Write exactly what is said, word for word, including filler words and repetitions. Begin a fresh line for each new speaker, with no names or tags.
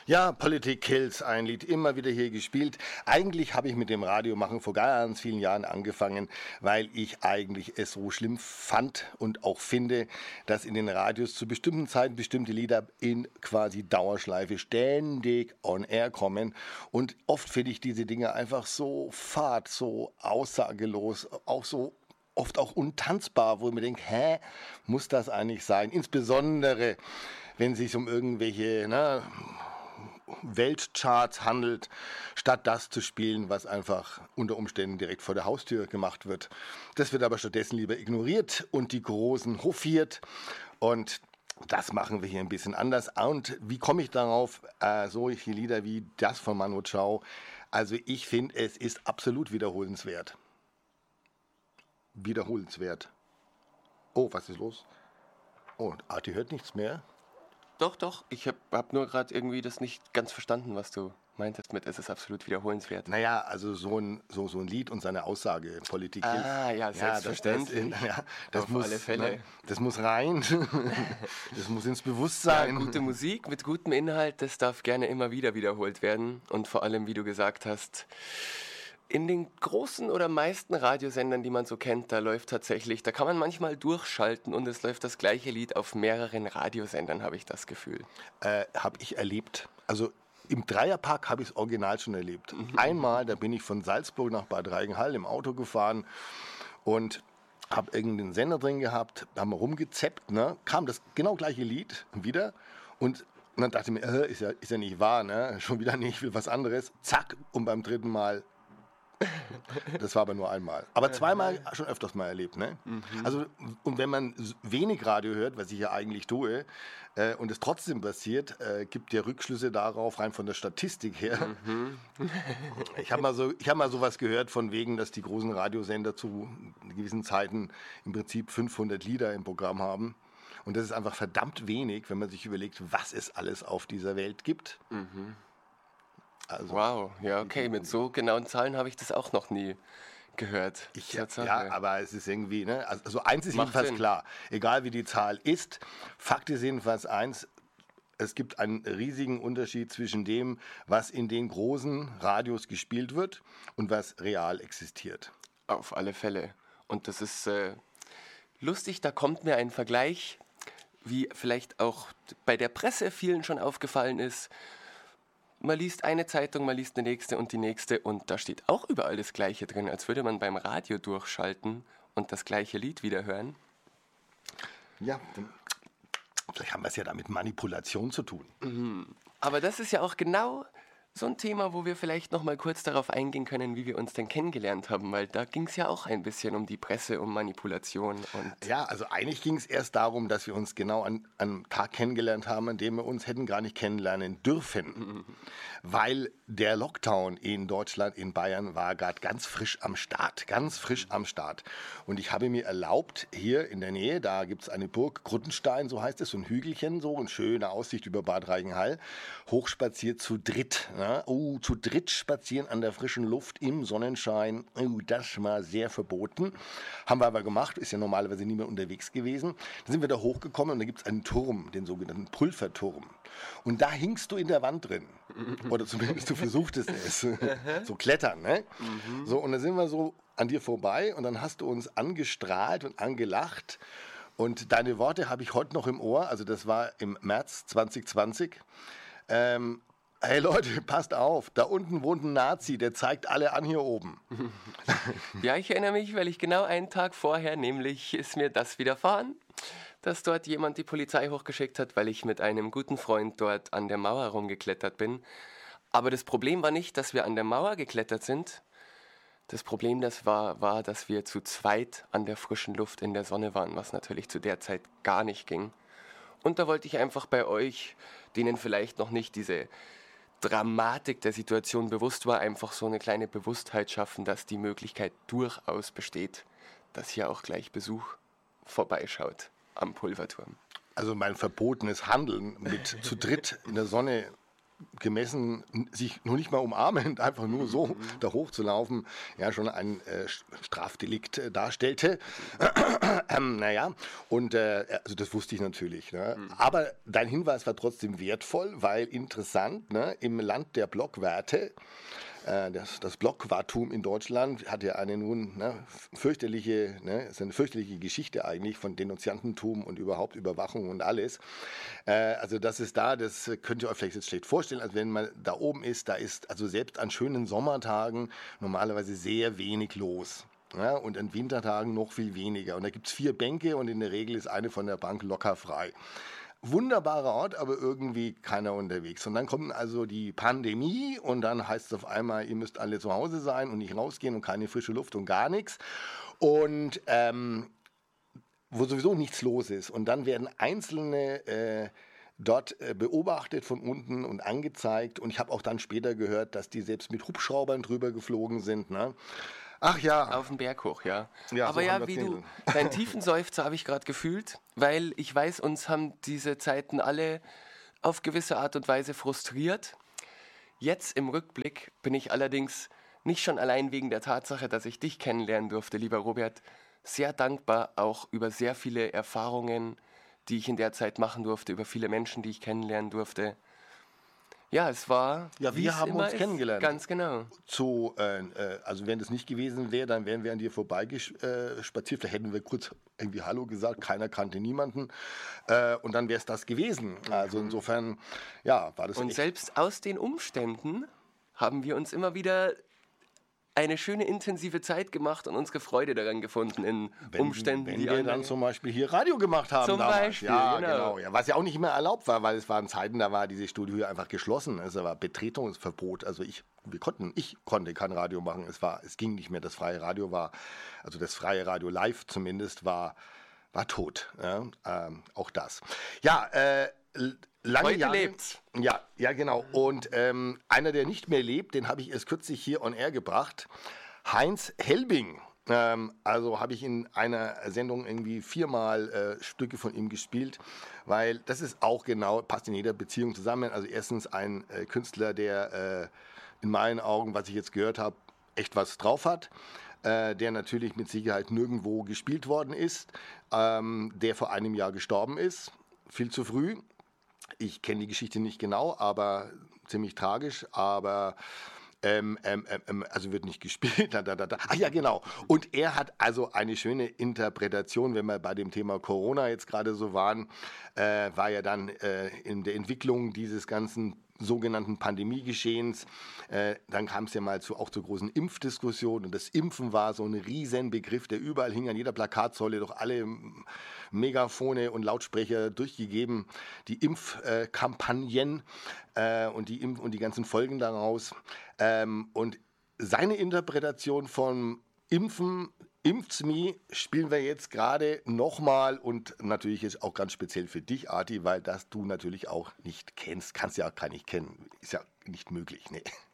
Ja, Politik Kills, ein Lied immer wieder hier gespielt. Eigentlich habe ich mit dem Radiomachen vor ganz vielen Jahren angefangen, weil ich eigentlich es so schlimm fand und auch finde, dass in den Radios zu bestimmten Zeiten bestimmte Lieder in quasi Dauerschleife ständig on air kommen. Und oft finde ich diese Dinge einfach so fad, so aussagelos, auch so oft auch untanzbar, wo ich mir denke, hä, muss das eigentlich sein? Insbesondere, wenn es sich um irgendwelche, ne, Weltcharts handelt, statt das zu spielen, was einfach unter Umständen direkt vor der Haustür gemacht wird. Das wird aber stattdessen lieber ignoriert und die Großen hofiert. Und das machen wir hier ein bisschen anders. Und wie komme ich darauf? Äh, solche Lieder wie das von Manu Chao. Also ich finde, es ist absolut wiederholenswert. Wiederholenswert. Oh, was ist los? Oh, Arti hört nichts mehr.
Doch, doch. Ich habe hab nur gerade irgendwie das nicht ganz verstanden, was du meintest mit, es ist absolut wiederholenswert.
Naja, also so ein, so, so ein Lied und seine Aussage, Politik hilft.
Ah, ja, selbstverständlich.
Ja, das, das, ja, das
Auf
muss,
alle Fälle.
Ne, das muss rein. Das muss ins Bewusstsein.
Ja, gute Musik mit gutem Inhalt, das darf gerne immer wieder wiederholt werden. Und vor allem, wie du gesagt hast, in den großen oder meisten Radiosendern, die man so kennt, da läuft tatsächlich, da kann man manchmal durchschalten und es läuft das gleiche Lied auf mehreren Radiosendern, habe ich das Gefühl.
Äh, habe ich erlebt. Also im Dreierpark habe ich es original schon erlebt. Mhm. Einmal, da bin ich von Salzburg nach Bad Reichenhall im Auto gefahren und habe irgendeinen Sender drin gehabt, haben wir rumgezappt, ne? Kam das genau gleiche Lied wieder und und dann dachte ich mir, äh, ist, ja, ist ja nicht wahr, ne? Schon wieder nicht, ich will was anderes. Zack, und beim dritten Mal. Das war aber nur einmal. Aber zweimal schon öfters mal erlebt. Ne? Mhm. Also, und wenn man wenig Radio hört, was ich ja eigentlich tue, äh, und es trotzdem passiert, äh, gibt ja Rückschlüsse darauf, rein von der Statistik her. Mhm. Ich habe mal, so, hab mal sowas gehört von wegen, dass die großen Radiosender zu gewissen Zeiten im Prinzip fünfhundert Lieder im Programm haben. Und das ist einfach verdammt wenig, wenn man sich überlegt, was es alles auf dieser Welt gibt.
Mhm. Also, wow, ja, okay, mit so genauen Zahlen habe ich das auch noch nie gehört.
Ich, ja, aber es ist irgendwie, ne, also eins ist Macht jedenfalls Sinn. Klar, egal wie die Zahl ist, Fakt ist jedenfalls eins, es gibt einen riesigen Unterschied zwischen dem, was in den großen Radios gespielt wird und was real existiert.
Auf alle Fälle. Und das ist äh, lustig, da kommt mir ein Vergleich, wie vielleicht auch bei der Presse vielen schon aufgefallen ist. Man liest eine Zeitung, man liest eine nächste und die nächste und da steht auch überall das Gleiche drin, als würde man beim Radio durchschalten und das gleiche Lied wieder hören.
Ja, vielleicht haben wir es ja da mit Manipulation zu tun.
Mhm. Aber das ist ja auch genau so ein Thema, wo wir vielleicht noch mal kurz darauf eingehen können, wie wir uns denn kennengelernt haben, weil da ging es ja auch ein bisschen um die Presse, um Manipulation. Und
ja, also eigentlich ging es erst darum, dass wir uns genau an einem Tag kennengelernt haben, an dem wir uns hätten gar nicht kennenlernen dürfen, mhm. weil der Lockdown in Deutschland, in Bayern, war gerade ganz frisch am Start, ganz frisch am Start. Und ich habe mir erlaubt, hier in der Nähe, da gibt es eine Burg, Gruttenstein, so heißt es, so ein Hügelchen, so eine schöne Aussicht über Bad Reichenhall, hochspaziert zu dritt, ne? Oh, zu dritt spazieren an der frischen Luft im Sonnenschein, oh, das war sehr verboten. Haben wir aber gemacht, ist ja normalerweise niemand unterwegs gewesen. Dann sind wir da hochgekommen und da gibt es einen Turm, den sogenannten Pulverturm. Und da hingst du in der Wand drin. Oder zumindest du versuchtest es. So klettern, ne? Mhm. So, und dann sind wir so an dir vorbei und dann hast du uns angestrahlt und angelacht. Und deine Worte habe ich heute noch im Ohr, also das war im März zwanzig zwanzig. Ähm, Hey Leute, passt auf, da unten wohnt ein Nazi, der zeigt alle an hier oben.
Ja, ich erinnere mich, weil ich genau einen Tag vorher, nämlich ist mir das widerfahren, dass dort jemand die Polizei hochgeschickt hat, weil ich mit einem guten Freund dort an der Mauer rumgeklettert bin. Aber das Problem war nicht, dass wir an der Mauer geklettert sind. Das Problem das war, war, dass wir zu zweit an der frischen Luft in der Sonne waren, was natürlich zu der Zeit gar nicht ging. Und da wollte ich einfach bei euch, denen vielleicht noch nicht diese Dramatik der Situation bewusst war, einfach so eine kleine Bewusstheit schaffen, dass die Möglichkeit durchaus besteht, dass hier auch gleich Besuch vorbeischaut am Pulverturm.
Also mein verbotenes Handeln mit zu dritt in der Sonne gemessen, sich noch nicht mal umarmend, einfach nur so mhm. da hochzulaufen, ja schon ein äh, Strafdelikt äh, darstellte. ähm, naja, und äh, also das wusste ich natürlich. Ne? Mhm. Aber dein Hinweis war trotzdem wertvoll, weil interessant, ne? Im Land der Blockwerte, Das, das Blockwartum in Deutschland hat ja eine nun ne, fürchterliche, ne, ist eine fürchterliche Geschichte eigentlich von Denunziantentum und überhaupt Überwachung und alles. Äh, also das ist da, das könnt ihr euch vielleicht jetzt schlecht vorstellen, also wenn man da oben ist, da ist also selbst an schönen Sommertagen normalerweise sehr wenig los. Ja, und an Wintertagen noch viel weniger. Und da gibt es vier Bänke und in der Regel ist eine von der Bank locker frei. Wunderbarer Ort, aber irgendwie keiner unterwegs. Und dann kommt also die Pandemie und dann heißt es auf einmal, ihr müsst alle zu Hause sein und nicht rausgehen und keine frische Luft und gar nichts. Und ähm, wo sowieso nichts los ist. Und dann werden einzelne äh, dort äh, beobachtet von unten und angezeigt. Und ich habe auch dann später gehört, dass die selbst mit Hubschraubern drüber geflogen sind, ne? Ach ja.
Auf den Berg hoch, ja.
ja
Aber
so
ja, wie du, deinen tiefen Seufzer habe ich gerade gefühlt, weil ich weiß, uns haben diese Zeiten alle auf gewisse Art und Weise frustriert. Jetzt im Rückblick bin ich allerdings nicht schon allein wegen der Tatsache, dass ich dich kennenlernen durfte, lieber Robert, sehr dankbar auch über sehr viele Erfahrungen, die ich in der Zeit machen durfte, über viele Menschen, die ich kennenlernen durfte. Ja, es war.
Ja, wir haben uns
ist.
kennengelernt.
Ganz genau.
Zu, äh, also wenn das nicht gewesen wäre, dann wären wir an dir vorbeispaziert. Vielleicht hätten wir kurz irgendwie Hallo gesagt, keiner kannte niemanden. Äh, und dann wäre es das gewesen. Also insofern, ja, war das.
Und
echt.
Selbst aus den Umständen haben wir uns immer wieder eine schöne intensive Zeit gemacht und unsere Freude daran gefunden in
wenn,
Umständen,
wenn
die
wir dann zum Beispiel hier Radio gemacht haben
zum
damals.
Beispiel,
ja,
genau.
genau. Ja, was ja auch nicht immer erlaubt war, weil es waren Zeiten, da war dieses Studio hier einfach geschlossen. Es war Betretungsverbot. Also ich, wir konnten, ich konnte kein Radio machen. Es war, es ging nicht mehr. Das freie Radio war, also das freie Radio live zumindest war, war tot. Ja, ähm, auch das. Ja. Äh, Lange
Heute
Jahre,
lebt's.
Ja, ja, genau. Und ähm, einer, der nicht mehr lebt, den habe ich erst kürzlich hier on air gebracht. Heinz Helbing. Ähm, also habe ich in einer Sendung irgendwie viermal äh, Stücke von ihm gespielt, weil das ist auch genau, passt in jeder Beziehung zusammen. Also erstens ein äh, Künstler, der äh, in meinen Augen, was ich jetzt gehört habe, echt was drauf hat. Äh, der natürlich mit Sicherheit nirgendwo gespielt worden ist, ähm, der vor einem Jahr gestorben ist, viel zu früh. Ich kenne die Geschichte nicht genau, aber ziemlich tragisch, aber ähm, ähm, ähm, also wird nicht gespielt. Da, da, da, da. Ach ja, genau. Und er hat also eine schöne Interpretation, wenn wir bei dem Thema Corona jetzt gerade so waren, äh, war ja dann äh, in der Entwicklung dieses ganzen sogenannten Pandemiegeschehens. Äh, dann kam es ja mal zu, auch zur großen Impfdiskussion und das Impfen war so ein Riesenbegriff, der überall hing, an jeder Plakatsäule, durch alle Megafone und Lautsprecher durchgegeben, die Impfkampagnen äh, und, die Impf- und die ganzen Folgen daraus. Ähm, und seine Interpretation von Impfen, Impft's me, spielen wir jetzt gerade nochmal und natürlich ist auch ganz speziell für dich, Arti, weil das du natürlich auch nicht kennst, kannst ja auch gar nicht kennen, ist ja nicht möglich, ne?